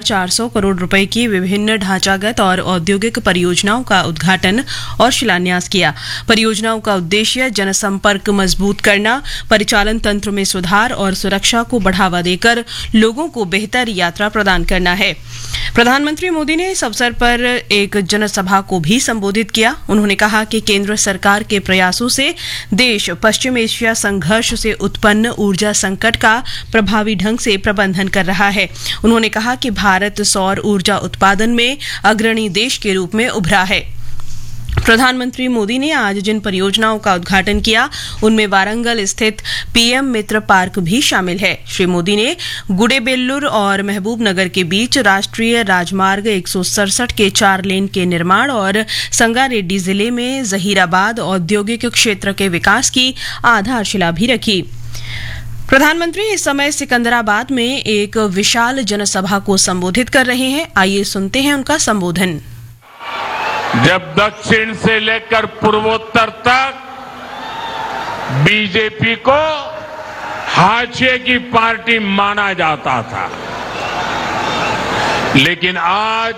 400 करोड़ रुपए की विभिन्न ढांचागत और औद्योगिक परियोजनाओं का उद्घाटन और शिलान्यास किया। परियोजनाओं का उद्देश्य जनसंपर्क मजबूत करना, परिचालन तंत्र में सुधार और सुरक्षा को बढ़ावा देकर लोगों को बेहतर यात्रा प्रदान करना है। प्रधानमंत्री मोदी ने इस अवसर पर एक जनसभा को भी संबोधित किया। उन्होंने कहा कि केंद्र सरकार के प्रयासों से देश पश्चिम एशिया संघर्ष से उत्पन्न ऊर्जा संकट का प्रभावी ढंग से प्रबंधन कर रहा है। उन्होंने कहा कि भारत सौर ऊर्जा उत्पादन में अग्रणी देश के रूप में उभरा है। प्रधानमंत्री मोदी ने आज जिन परियोजनाओं का उद्घाटन किया उनमें वारंगल स्थित पीएम मित्र पार्क भी शामिल है। श्री मोदी ने गुडेबेल्लूर और महबूबनगर के बीच राष्ट्रीय राजमार्ग 167 के 4 लेन के निर्माण और संगारेड्डी जिले में जहीराबाद औद्योगिक क्षेत्र के विकास की आधारशिला भी रखी। प्रधानमंत्री इस समय सिकंदराबाद में एक विशाल जनसभा को संबोधित कर रहे हैं। आइए सुनते हैं उनका संबोधन। जब दक्षिण से लेकर पूर्वोत्तर तक बीजेपी को हाशिए की पार्टी माना जाता था, लेकिन आज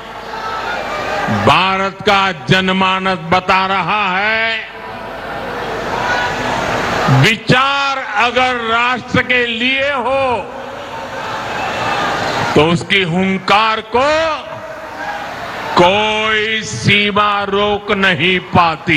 भारत का जनमानस बता रहा है, विचार अगर राष्ट्र के लिए हो तो उसकी हुंकार को कोई सीमा रोक नहीं पाती।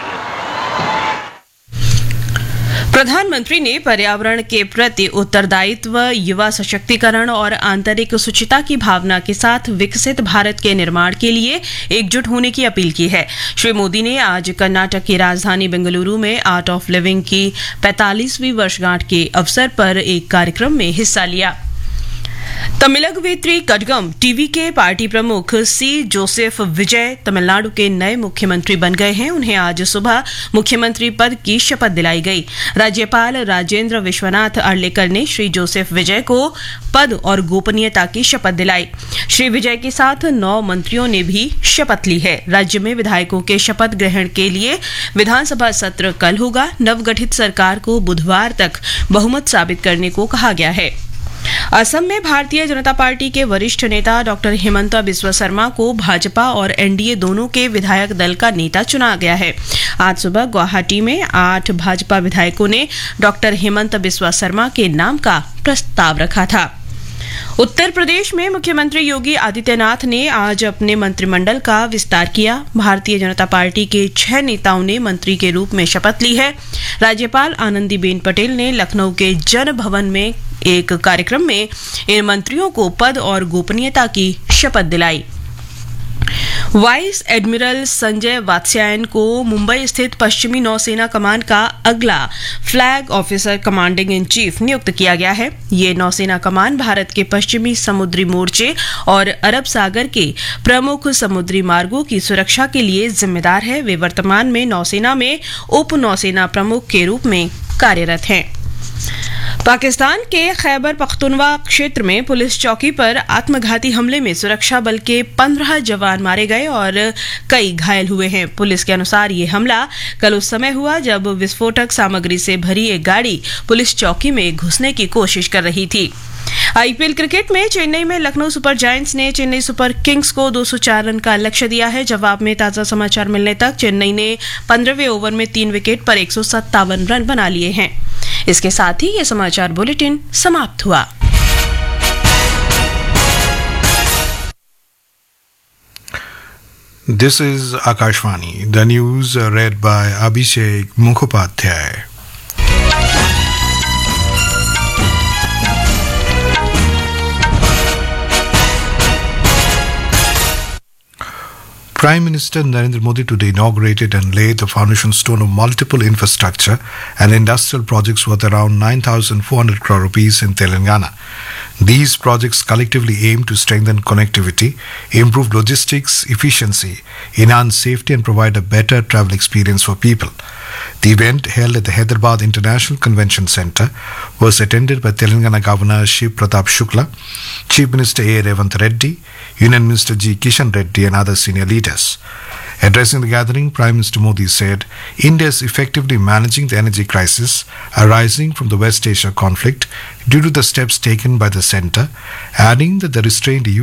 प्रधानमंत्री ने पर्यावरण के प्रति उत्तरदायित्व, युवा सशक्तिकरण और आंतरिक शुचिता की भावना के साथ विकसित भारत के निर्माण के लिए एकजुट होने की अपील की है। श्री मोदी ने आज कर्नाटक की राजधानी बेंगलुरु में आर्ट ऑफ लिविंग की 45वीं वर्षगांठ के अवसर पर एक कार्यक्रम में हिस्सा लिया। तमिलगवेत्री कड़गम टीवी के पार्टी प्रमुख सी जोसेफ विजय तमिलनाडु के नए मुख्यमंत्री बन गए हैं। उन्हें आज सुबह मुख्यमंत्री पद की शपथ दिलाई गई। राज्यपाल राजेंद्र विश्वनाथ अर्लेकर ने श्री जोसेफ विजय को पद और गोपनीयता की शपथ दिलाई। श्री विजय के साथ 9 मंत्रियों ने भी शपथ ली है। राज्य में विधायकों के शपथ ग्रहण के लिए विधानसभा सत्र कल होगा। नवगठित सरकार को बुधवार तक बहुमत साबित करने को कहा गया है। असम में भारतीय जनता पार्टी के वरिष्ठ नेता डॉक्टर हिमंता बिस्वा शर्मा को भाजपा और एनडीए दोनों के विधायक दल का नेता चुना गया है। आज सुबह गुवाहाटी में 8 भाजपा विधायकों ने डॉक्टर हिमंता बिस्वा शर्मा के नाम का प्रस्ताव रखा था। उत्तर प्रदेश में मुख्यमंत्री योगी आदित्यनाथ ने आज अपने मंत्रिमंडल का विस्तार किया। भारतीय जनता पार्टी के 6 नेताओं ने मंत्री के रूप में शपथ ली है। राज्यपाल आनंदीबेन पटेल ने लखनऊ के जन भवन में एक कार्यक्रम में इन मंत्रियों को पद और गोपनीयता की शपथ दिलाई। वाइस एडमिरल संजय वात्स्यायन को मुंबई स्थित पश्चिमी नौसेना कमान का अगला flag officer commanding in chief नियुक्त किया गया है। ये नौसेना कमान भारत के पश्चिमी समुद्री मोर्चे और अरब सागर के प्रमुख समुद्री मार्गों की सुरक्षा के लिए जिम्मेदार है। वे वर्तमान में नौसेना में उप नौसेना प्रमुख के रूप में कार्यरत हैं। पाकिस्तान के खैबर पख्तूनवा क्षेत्र में पुलिस चौकी पर आत्मघाती हमले में सुरक्षा बल के 15 जवान मारे गए और कई घायल हुए हैं। पुलिस के अनुसार ये हमला कल उस समय हुआ जब विस्फोटक सामग्री से भरी एक गाड़ी पुलिस चौकी में घुसने की कोशिश कर रही थी। आईपीएल क्रिकेट में चेन्नई में लखनऊ सुपर जायंट्स ने चेन्नई सुपर किंग्स को 204 रन का लक्ष्य दिया है। जवाब में ताजा समाचार मिलने तक चेन्नई ने 15वें ओवर में 3 विकेट पर 157 रन बना लिए हैं। इसके साथ ही ये समाचार बुलेटिन समाप्त हुआ। This is Akashvani. The news read by Abhishek Mukhopadhyay. Prime Minister Narendra Modi today inaugurated and laid the foundation stone of multiple infrastructure and industrial projects worth around 9,400 crore rupees in Telangana. These projects collectively aim to strengthen connectivity, improve logistics efficiency, enhance safety and provide a better travel experience for people. The event, held at the Hyderabad International Convention Centre, was attended by Telangana Governor Shiv Pratap Shukla, Chief Minister A. Revant Reddy, Union Minister G. Kishan Reddy and other senior leaders. Addressing the gathering, Prime Minister Modi said India is effectively managing the energy crisis arising from the West Asia conflict due to the steps taken by the centre, adding that the restrained